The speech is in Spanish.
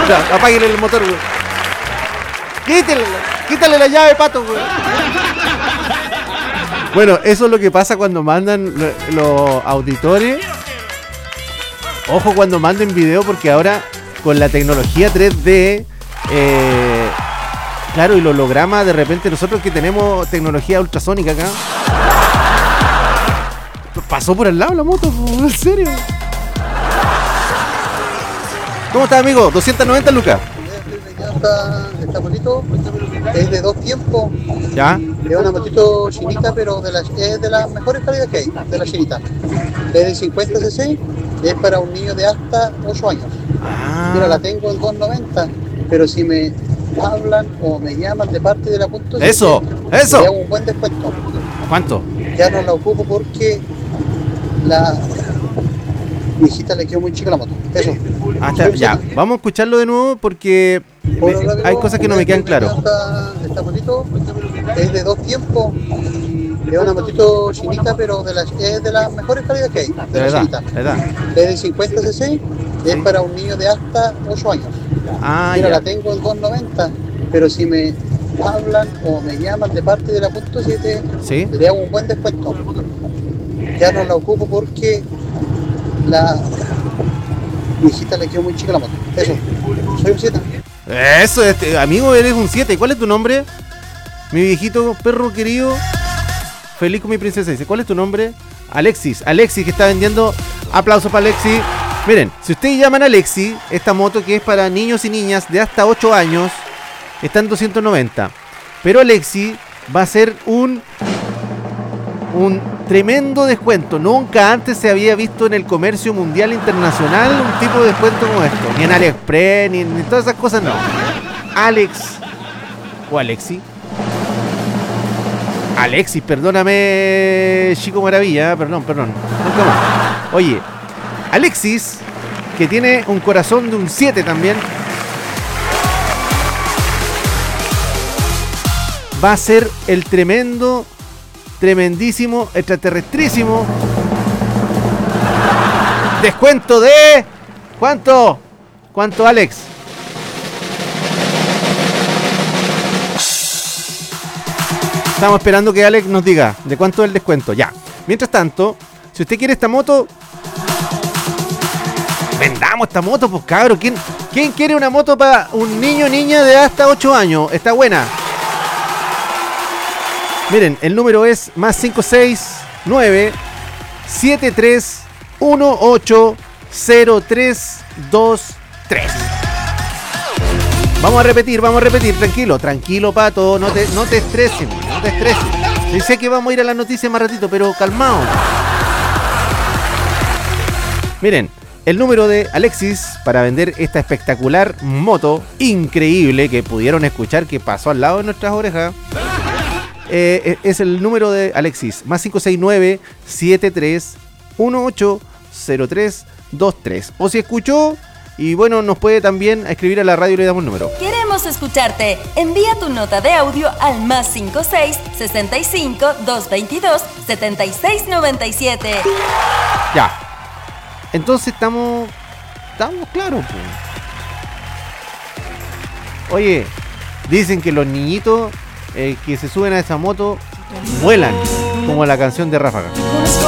Ya, apáguele el motor, güey. Quítale la llave, pato, güey. Bueno, eso es lo que pasa cuando mandan los auditores. Ojo cuando manden video, porque ahora con la tecnología 3D, claro, y los hologramas, de repente nosotros que tenemos tecnología ultrasónica acá, pasó por el lado la moto, en serio. ¿Cómo está, amigo? 290 lucas. Está bonito, es de 2 tiempos. ¿Ya? Es una motito chinita, pero es de las mejores calidades que hay, de la chinita. Es de 50 cc, es para un niño de hasta 8 años. Mira, la tengo en 290, pero si me hablan o me llaman de parte de la punto ¡Eso! ¡Eso! le hago un buen descuento. ¿Cuánto? Ya no la ocupo porque mi hijita le quedó muy chica la moto. Eso. Ya, vamos a escucharlo de nuevo porque hay cosas que no me quedan claras. Está bonito, es de 2 tiempos. Es una motito chinita, pero es de las mejores calidades que hay. De la chinita. Es de 50 cc, es para un niño de hasta 8 años. Mira, la tengo en 290, pero si me hablan o me llaman de parte de la punto 7, le hago un buen descuento. Ya no la ocupo porque mi hijita le quedó muy chica la moto. Eso. Soy un 7. Eso, amigo, eres un 7. ¿Cuál es tu nombre? Mi viejito perro querido. Feliz con mi princesa. Dice, ¿cuál es tu nombre? Alexis. Alexis, que está vendiendo. Aplausos para Alexis. Miren, si ustedes llaman a Alexis, esta moto que es para niños y niñas de hasta 8 años, está en 290. Pero Alexis va a hacer un tremendo descuento. Nunca antes se había visto en el comercio mundial internacional un tipo de descuento como esto. Ni en AliExpress, ni en todas esas cosas, no. Alex o Alexis. Alexis, perdóname, Chico Maravilla, perdón. Nunca más. Oye, Alexis, que tiene un corazón de un 7 también, va a ser el tremendísimo, extraterrestrísimo descuento de... ¿Cuánto, Alex? Estamos esperando que Alex nos diga de cuánto es el descuento. Ya. Mientras tanto, si usted quiere esta moto, vendamos esta moto, pues cabro. ¿Quién quiere una moto para un niño o niña de hasta 8 años? Está buena. Miren, el número es más 569 7318 0323. Vamos a repetir, tranquilo, pato, no te estreses. Sé que vamos a ir a las noticias más ratito, pero calmado. Miren, el número de Alexis para vender esta espectacular moto increíble que pudieron escuchar que pasó al lado de nuestras orejas. Es el número de Alexis, más 569 7318 0323. O si escuchó, y bueno, nos puede también escribir a la radio y le damos el número. Queremos escucharte. Envía tu nota de audio al más 56 65 222 7697. Ya. Entonces estamos claros, pues. Oye, dicen que los niñitos que se suben a esa moto vuelan, como la canción de Ráfaga.